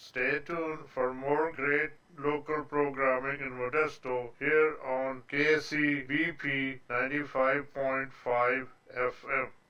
Stay tuned for more great local programming in Modesto here on KCBP 95.5 FM.